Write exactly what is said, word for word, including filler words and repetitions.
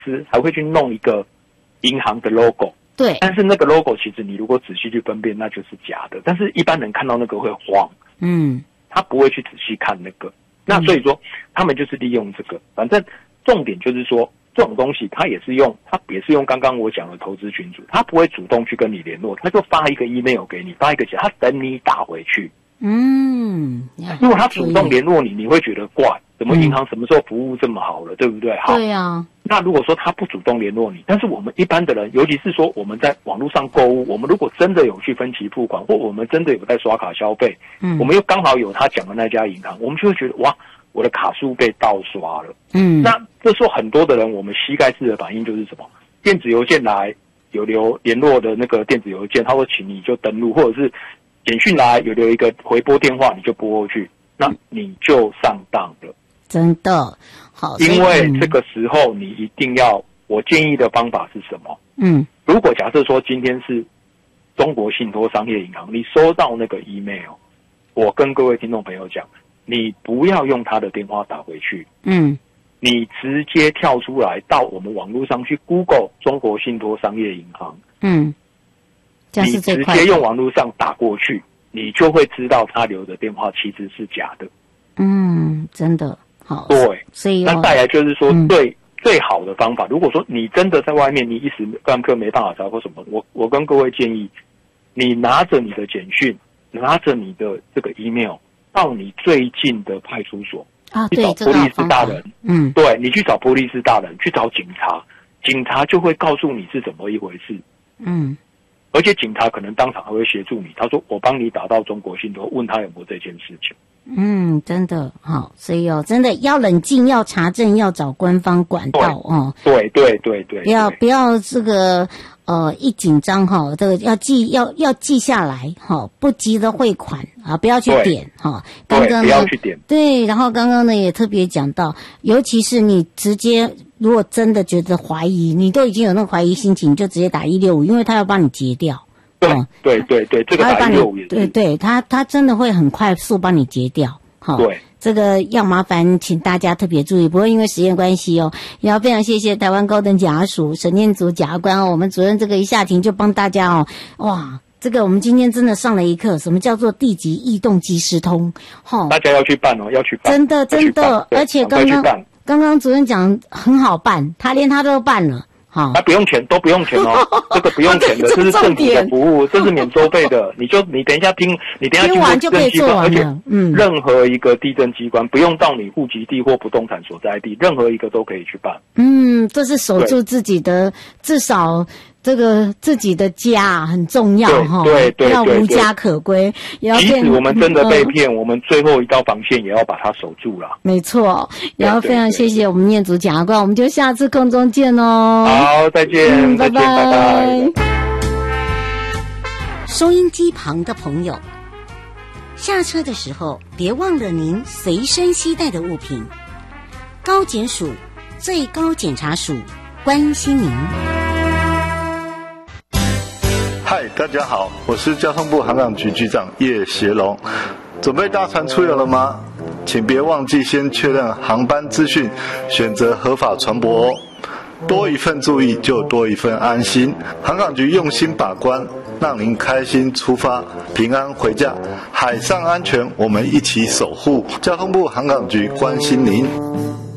司还会去弄一个银行的 logo， 对， 但是那个 logo 其实你如果仔细去分辨，那就是假的。但是一般人看到那个会慌， 嗯， 他不会去仔细看那个。那所以说，他们就是利用这个，反正重点就是说，这种东西他也是用，他也是用刚刚我讲的投资群组，他不会主动去跟你联络，他就发一个 email 给你，发一个钱，他等你打回去。 嗯， 如果他主动联络你，你会觉得怪，怎么银行什么时候服务这么好了，对不对？好， 对啊。 那如果说他不主动联络你，但是我们一般的人，尤其是说我们在网络上购物，我们如果真的有去分期付款，或我们真的有在刷卡消费，嗯，我们又刚好有他讲的那家银行，我们就会觉得哇，我的卡数被盗刷了。嗯，那这时候很多的人，我们膝盖式的反应就是什么？电子邮件来有留联络的那个电子邮件，他说请你就登录，或者是简讯来有留一个回拨电话，你就拨过去，那你就上当了。 真的好， 因为这个时候你一定要，我建议的方法是什么？嗯，如果假设说今天是中国信托商业银行，你收到那个 email， 我跟各位听众朋友讲，你不要用他的电话打回去，嗯，你直接跳出来到我们网络上去 Google 中国信托商业银行，嗯，这样是最快的，你直接用网络上打过去，你就会知道他留的电话其实是假的。嗯，真的。好，对，所以那再来就是说最、嗯、最好的方法，如果说你真的在外面，你一时半刻没办法查或什么，我我跟各位建议，你拿着你的简讯，拿着你的这个 email 到你最近的派出所啊，去找波利斯大人，嗯，对，你去找波利斯大人，去找警察，警察就会告诉你是怎么一回事，嗯，而且警察可能当场还会协助你，他说我帮你打到中国信托，问他有没有这件事情。嗯，真的好，所以哦，真的要冷静，要查证，要找官方管道哦。对对对对，不要不要这个呃一紧张哈、哦，这个要记要要记下来哈、哦，不急着汇款啊，不要去点哈。刚刚呢，不要去点。对，然后刚刚呢也特别讲到，尤其是你直接如果真的觉得怀疑，你都已经有那个怀疑心情，你就直接打一六五，因为他要帮你结掉。对、哦、对对对，这个打一六五也是。对对，他他真的会很快速帮你结掉。好、哦，对，这个要麻烦请大家特别注意。不过因为时间关系哦，也要非常谢谢台湾高等检察署审念组检察官哦，我们主任这个一下庭就帮大家哦，哇，这个我们今天真的上了一课，什么叫做地籍异动即时通？哈、哦，大家要去办哦，要去办，真的真的，而且刚刚刚刚主任讲很好办，他连他都办了。好，那不用钱，都不用钱哦，这个不用钱的，这是政府的服务，这是免收费的。你就你等一下听，你等一下进地震机关，而且嗯，任何一个地震机关不用到你户籍地或不动产所在地，任何一个都可以去办。嗯，这是守住自己的，至少这个自己的家很重要哈，对对对，要无家可归，也要即使我们真的被骗，嗯、我们最后一道防线也要把它守住了。没错，也要非常谢谢我们念祖检察官，我们就下次空中见哦。好，再见，嗯、拜拜，拜拜。收音机旁的朋友，下车的时候别忘了您随身携带的物品。高检署最高检察署关心您。 嗨，大家好，我是交通部航港局局长叶协龙。准备搭船出游了吗？请别忘记先确认航班资讯，选择合法船舶哦。多一份注意，就多一份安心。航港局用心把关，让您开心出发，平安回家。海上安全，我们一起守护。交通部航港局关心您。